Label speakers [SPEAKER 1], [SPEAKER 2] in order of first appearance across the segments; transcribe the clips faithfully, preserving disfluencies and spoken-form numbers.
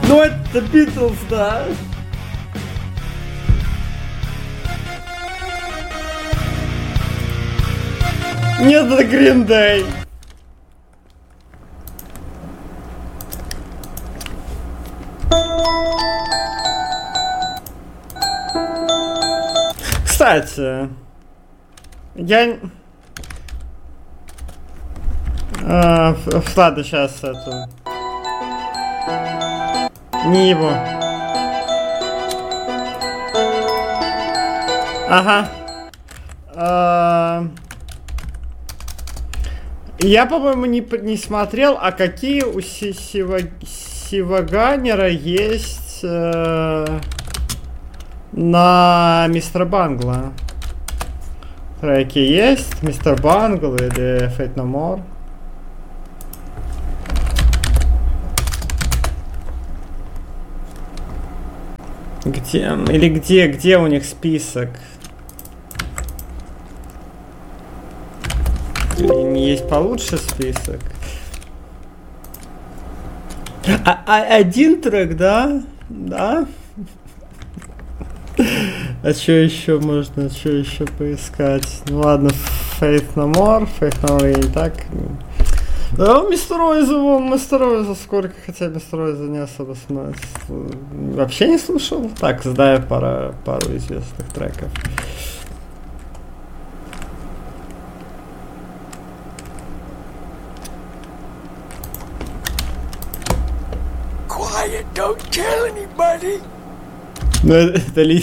[SPEAKER 1] Ну это Битлз, да? Нет, это Green Day. Кстати, я... А, ладно, сейчас эту... Не его. Ага. А... Я, по-моему, не, не смотрел, а какие у Сиваганера есть э, на Мистер Бангла. Треки есть? Мистер Бангл или Fate No More? Где? Или где? Где у них список? Или есть получше список? А, а один трек, да? Да? А что еще можно, что еще поискать? Ну ладно, Faith No More, Faith No More и так. Да, Мистер Ройза, вон, Мистер Ройза, сколько, хотя Мистер Ройза не особо смотрит. Вообще не слушал? Так, знаю пару, пару известных треков.
[SPEAKER 2] Quiet, don't tell anybody.
[SPEAKER 1] Ну, это ли...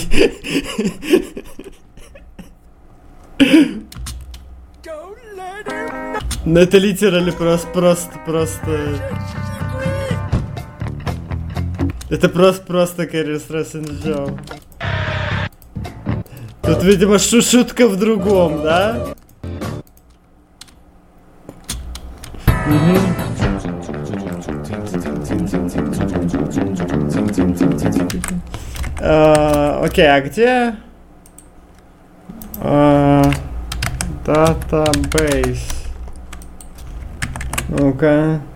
[SPEAKER 1] Ну, это литерально просто, просто, просто... Это просто, просто Carrie Stress and Joe. Тут, видимо, шу шутка в другом, да? Угу. Uh, окей, а где? Uh, database. Ну-ка.